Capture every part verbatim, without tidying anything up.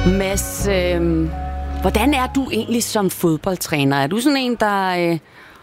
Mads, øh, hvordan er du egentlig som fodboldtræner? Er du sådan en, der øh,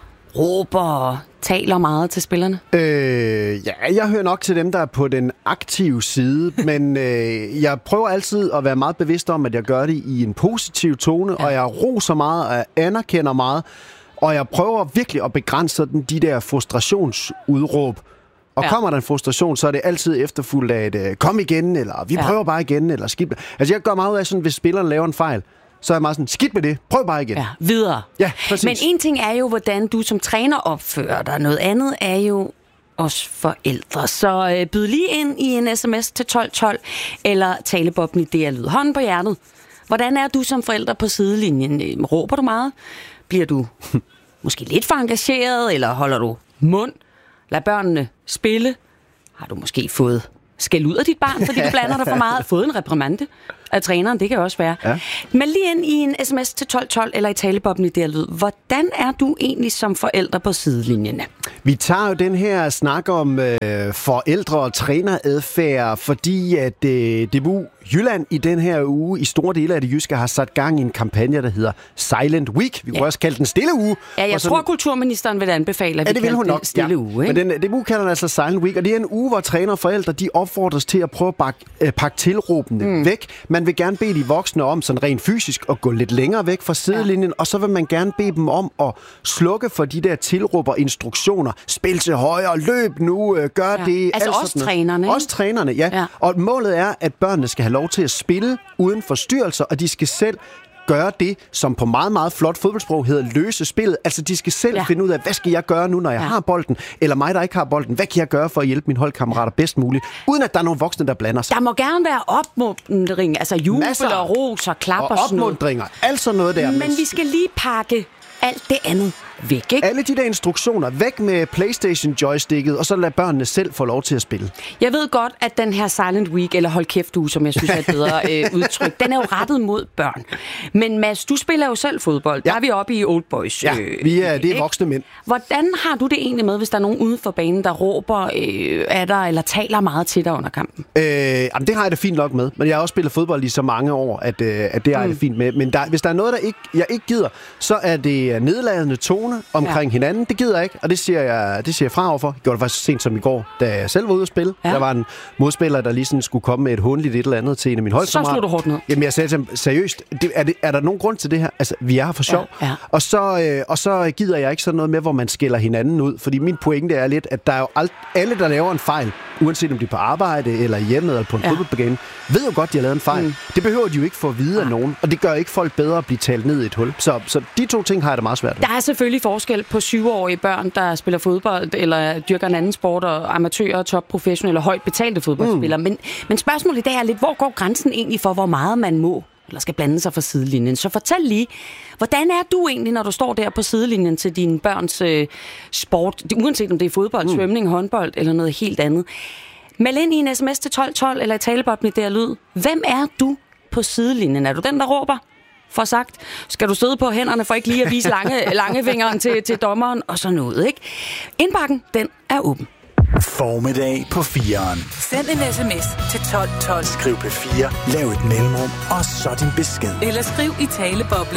råber og taler meget til spillerne? Øh, ja, jeg hører nok til dem, der er på den aktive side, men øh, jeg prøver altid at være meget bevidst om, at jeg gør det i en positiv tone, ja. Og jeg roser meget, og jeg anerkender meget, og jeg prøver virkelig at begrænse den, de der frustrationsudråb. Og ja. Kommer der en frustration, så er det altid efterfulgt af et øh, kom igen, eller vi prøver ja. bare igen, eller skidt. Altså jeg gør meget ud af sådan, hvis spilleren laver en fejl, så er jeg meget sådan, skidt med det, prøv bare igen. Ja, videre. Ja, præcis. Men en ting er jo, hvordan du som træner opfører dig. Noget andet er jo os forældre. Så øh, byd lige ind i en sms til tolv tolv, eller talebobben i det at lyde. Hånden på hjertet. Hvordan er du som forælder på sidelinjen? Råber du meget? Bliver du måske lidt for engageret, eller holder du mund? Lad børnene spille. Har du måske fået skæld ud af dit barn, fordi du blander dig for meget? Fået en reprimande af træneren, det kan også være. Ja. Men lige ind i en sms til tolv tolv, eller i talebobben i det her lyd. Hvordan er du egentlig som forælder på sidelinjerne? Vi tager jo den her snak om øh, forældre- og træneradfærd, fordi at øh, D B U Jylland i den her uge i store dele af det jyske har sat gang i en kampagne, der hedder Silent Week. Vi kunne ja. også kalde den stille uge. Ja, jeg sådan, tror, kulturministeren vil anbefale, at ja, vi kalder den stille ja. uge. Ikke? Men den, D B U kalder den altså Silent Week, og det er en uge, hvor trænere og forældre de opfordres til at prøve at pakke, øh, pakke tilråbene mm. væk. Man vil gerne bede de voksne om sådan rent fysisk at gå lidt længere væk fra sidelinjen, ja. og så vil man gerne bede dem om at slukke for de der tilråber instruktioner. Spil til højre, løb nu, øh, gør ja. det. Altså også trænerne. Også trænerne, ja. ja. Og målet er, at børnene skal have lov til at spille uden forstyrrelser, og de skal selv gøre det, som på meget, meget flot fodboldsprog hedder løse spillet. Altså, de skal selv ja. finde ud af, hvad skal jeg gøre nu, når jeg ja. har bolden, eller mig, der ikke har bolden. Hvad kan jeg gøre for at hjælpe mine holdkammerater bedst muligt, uden at der er nogle voksne, der blander sig? Der må gerne være opmuntring, altså jubel og ros og klap og, og sådan noget. Og opmuntringer, altså noget der. Men vi skal lige pakke alt det andet væk, ikke? Alle de der instruktioner, væk med PlayStation-joysticket, og så lad børnene selv få lov til at spille. Jeg ved godt, at den her Silent Week, eller hold kæft uge, som jeg synes er et bedre øh, udtryk, den er jo rettet mod børn. Men Mads, du spiller jo selv fodbold. Ja. Der er vi oppe i Old Boys. Ja, vi er, det er voksne mænd. Hvordan har du det egentlig med, hvis der er nogen ude for banen, der råber øh, af dig, eller taler meget til dig under kampen? Øh, jamen, det har jeg det fint nok med. Men jeg har også spillet fodbold i så mange år, at, øh, at det har mm. jeg det fint med. Men der, hvis der er noget, der ikke, jeg ikke gider, så er det nedladende tone omkring ja. hinanden. Det gider jeg ikke, og det siger jeg, det siger jeg fra overfor. Jeg gjorde det faktisk sent som i går, da jeg selv var ude at spille. Ja. Der var en modspiller, der lige sådan skulle komme med et håndligt et eller andet til en af mine holdkammerater. Så slog du hårdt ned. Jamen, jeg sagde til ham, seriøst, det, er, det, er der nogen grund til det her? Altså, vi er her for sjov. Ja. Ja. Og, så, øh, og så gider jeg ikke sådan noget med, hvor man skælder hinanden ud. Fordi min pointe er lidt, at der er jo alt, alle, der laver en fejl, uanset om de er på arbejde eller hjemme eller på en ja. fodboldbane, ved jo godt, de har lavet en fejl. Mm. Det behøver de jo ikke få at vide af nogen, og det gør ikke folk bedre at blive talt ned i et hul. Så, så de to ting har jeg det meget svært med. Der er selvfølgelig forskel på syvårige børn, der spiller fodbold eller dyrker en anden sport, og amatører, topprofessionelle, højt betalte fodboldspillere. Mm. Men, men spørgsmålet i dag er lidt, hvor går grænsen egentlig for, hvor meget man må eller skal blande sig fra sidelinjen? Så fortæl lige, hvordan er du egentlig, når du står der på sidelinjen til dine børns øh, sport, uanset om det er fodbold, mm. svømning, håndbold eller noget helt andet? Meld ind i en sms til tolv tolv eller i talebobben i det her lyd. Hvem er du på sidelinjen? Er du den, der råber? For sagt, skal du sidde på hænderne for ikke lige at vise lange, langefingeren til, til dommeren og sådan noget, ikke? Indbakken, den er åben. Formiddag på fireren. Send en sms til tolv tolv. Skriv P fire, lav et mellemrum, og så din besked. Eller skriv i taleboblen